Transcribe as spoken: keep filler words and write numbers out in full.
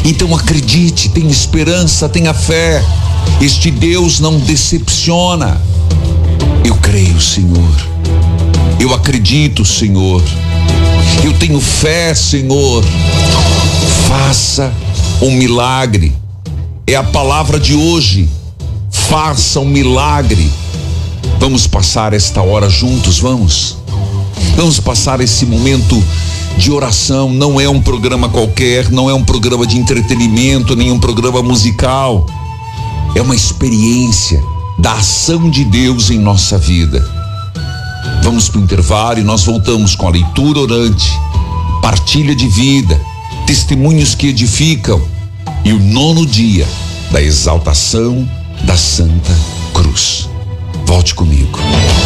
Então acredite, tenha esperança, tenha fé. Este Deus não decepciona. Eu creio, Senhor. Eu acredito, Senhor. Eu tenho fé, Senhor. Faça um milagre. É a palavra de hoje. Faça um milagre. Vamos passar esta hora juntos, vamos? Vamos passar esse momento de oração. Não é um programa qualquer, não é um programa de entretenimento, nem um programa musical. É uma experiência da ação de Deus em nossa vida. Vamos para o intervalo e nós voltamos com a leitura orante, partilha de vida, testemunhos que edificam e o nono dia da exaltação da Santa Cruz. Volte comigo.